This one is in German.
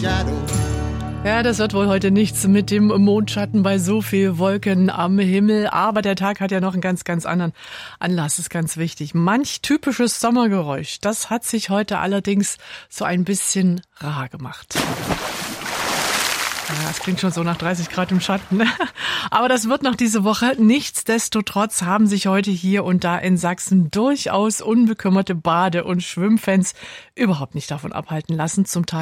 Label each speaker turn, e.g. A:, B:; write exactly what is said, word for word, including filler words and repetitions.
A: Ja, das wird wohl heute nichts mit dem Mondschatten bei so viel Wolken am Himmel. Aber der Tag hat ja noch einen ganz, ganz anderen Anlass, ist ganz wichtig. Manch typisches Sommergeräusch, das hat sich heute allerdings so ein bisschen rar gemacht. Ja, das klingt schon so nach dreißig Grad im Schatten. Aber das wird noch diese Woche. Nichtsdestotrotz haben sich heute hier und da in Sachsen durchaus unbekümmerte Bade- und Schwimmfans überhaupt nicht davon abhalten lassen, zum Teil